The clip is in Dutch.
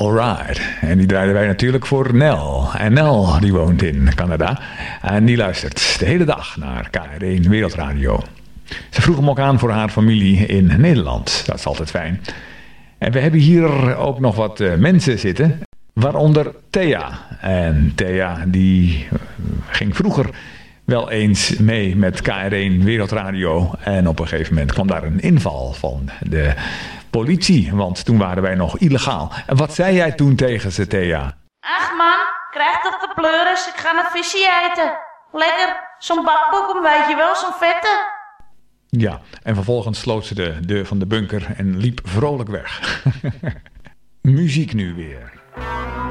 Alright. En die draaiden wij natuurlijk voor Nel. En Nel die woont in Canada. En die luistert de hele dag naar KRO Wereldradio. Ze vroeg hem ook aan voor haar familie in Nederland. Dat is altijd fijn. En we hebben hier ook nog wat mensen zitten. Waaronder Thea. En Thea die ging vroeger wel eens mee met KRO Wereldradio. En op een gegeven moment kwam daar een inval van de politie. Want toen waren wij nog illegaal. En wat zei jij toen tegen ze, Thea? Ach man, krijg toch de pleuris. Ik ga een visje eten. Lekker, zo'n bakboek, weet je wel, zo'n vette. Ja, en vervolgens sloot ze de deur van de bunker en liep vrolijk weg. Muziek nu weer.